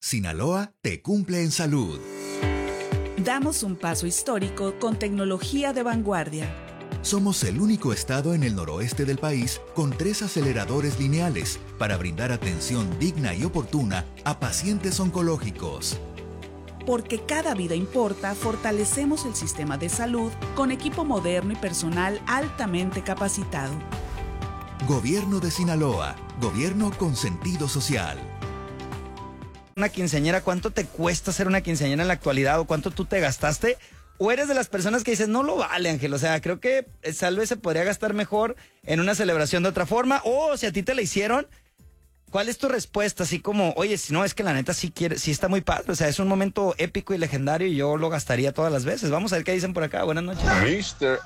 Sinaloa te cumple en salud. Damos un paso histórico con tecnología de vanguardia. Somos el único estado en el noroeste del país con 3 aceleradores lineales para brindar atención digna y oportuna a pacientes oncológicos. Porque cada vida importa, fortalecemos el sistema de salud con equipo moderno y personal altamente capacitado. Gobierno de Sinaloa. Gobierno con sentido social. Una quinceañera, ¿cuánto te cuesta hacer una quinceañera en la actualidad o cuánto tú te gastaste? ¿O eres de las personas que dices, no lo vale, Ángel? O sea, creo que tal vez se podría gastar mejor en una celebración de otra forma. O si a ti te la hicieron, ¿cuál es tu respuesta? Así como, oye, si no, es que la neta sí está muy padre. O sea, es un momento épico y legendario y yo lo gastaría todas las veces. Vamos a ver qué dicen por acá. Buenas noches. Mr.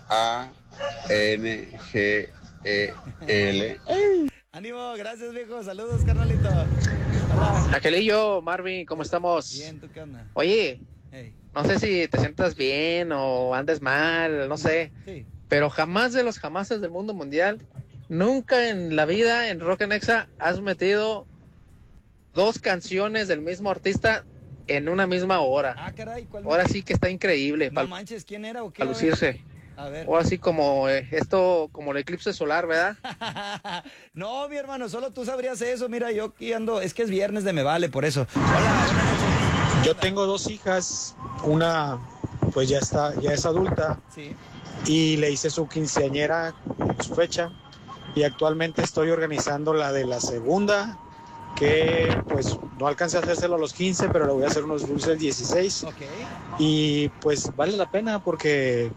A-N-G-E-L. Ánimo, gracias, viejo. Saludos, carnalito. Hola. Angelillo, Marvin, ¿cómo estamos? Bien, ¿tú qué onda? Oye, Hey. no sé si te sientas bien o andes mal, no sé. Sí. Pero jamás de los jamases del mundo mundial, nunca en la vida en Rock and Exa has metido 2 canciones del mismo artista en una misma hora. Ah, caray, ¿cuál? Ahora sí que está increíble. No manches, ¿quién era o qué? Para lucirse. A ver. Ahora sí como como el eclipse solar, ¿verdad? No, mi hermano, solo tú sabrías eso. Mira, yo aquí ando, es que es viernes de Me Vale, por eso. Hola, buenas noches. Yo tengo 2 hijas, una pues ya es adulta, Sí. y le hice su quinceañera, su fecha, y actualmente estoy organizando la de la segunda, que pues no alcancé a hacérselo a los 15, pero le voy a hacer unos dulces 16, Ok. y pues vale la pena porque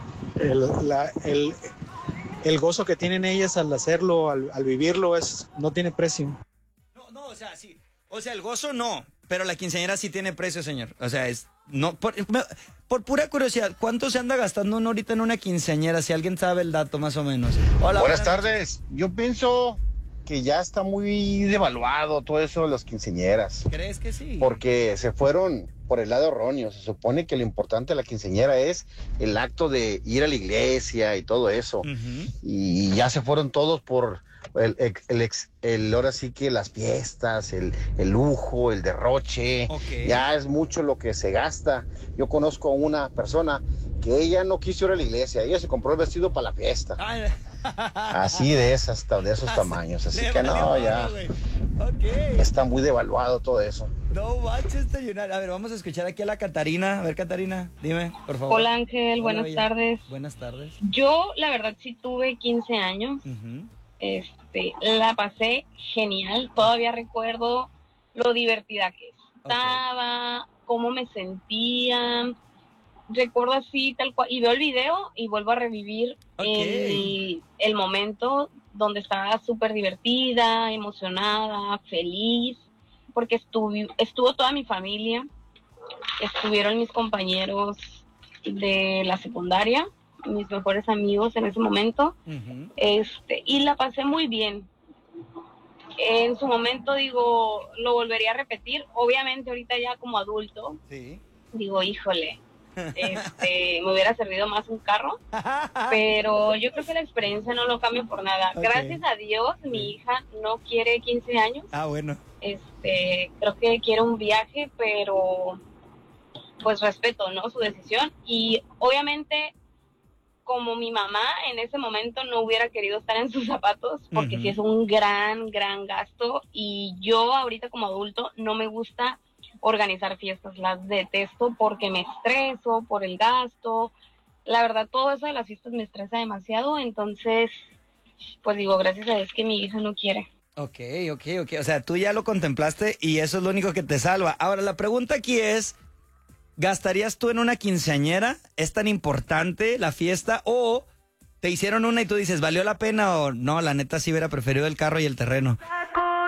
el gozo que tienen ellas al hacerlo, al vivirlo, no tiene precio. No, o sea, sí. O sea, el gozo no, pero la quinceañera sí tiene precio, señor. O sea, no por pura curiosidad, ¿cuánto se anda gastando uno ahorita en una quinceañera? Si alguien sabe el dato, más o menos. Hola. Buenas tardes. Yo pienso que ya está muy devaluado todo eso de las quinceañeras. ¿Crees que sí? Porque se fueron por el lado erróneo. Se supone que lo importante de la quinceañera es el acto de ir a la iglesia y todo eso. Uh-huh. Y ya se fueron todos por ahora sí que las fiestas, el lujo, el derroche. Okay. Ya es mucho lo que se gasta. Yo conozco a una persona que ella no quiso ir a la iglesia, ella se compró el vestido para la fiesta. Ay, así de esos tamaños, así que no, ya Okay. está muy devaluado todo eso. No manches, Tayunar. A ver, vamos a escuchar aquí a la Catarina. A ver, Catarina, dime, por favor. Hola, Ángel, buenas bella. tardes. Buenas tardes. Yo, la verdad, sí tuve 15 años. Uh-huh. La pasé genial. Todavía recuerdo lo divertida que estaba, cómo me sentía. Recuerdo así, tal cual. Y veo el video y vuelvo a revivir el momento donde estaba súper divertida, emocionada, feliz, porque estuvo toda mi familia, estuvieron mis compañeros de la secundaria, mis mejores amigos en ese momento, Uh-huh. y la pasé muy bien. En su momento, digo, lo volvería a repetir, obviamente ahorita ya como adulto, Sí. digo, híjole, me hubiera servido más un carro, pero yo creo que la experiencia no lo cambio por nada. Okay. Gracias a Dios, mi hija no quiere 15 años. Ah, bueno. Creo que quiere un viaje, pero pues respeto, ¿no? Su decisión. Y obviamente, como mi mamá en ese momento no hubiera querido estar en sus zapatos, porque sí es un gran gasto, y yo ahorita como adulto no me gusta organizar fiestas, las detesto porque me estreso por el gasto. La verdad, todo eso de las fiestas me estresa demasiado, entonces, pues digo, gracias a Dios que mi hija no quiere. Ok. O sea, tú ya lo contemplaste y eso es lo único que te salva. Ahora, la pregunta aquí es, ¿gastarías tú en una quinceañera? ¿Es tan importante la fiesta? ¿O te hicieron una y tú dices, ¿valió la pena? O no, la neta sí hubiera preferido el carro y el terreno.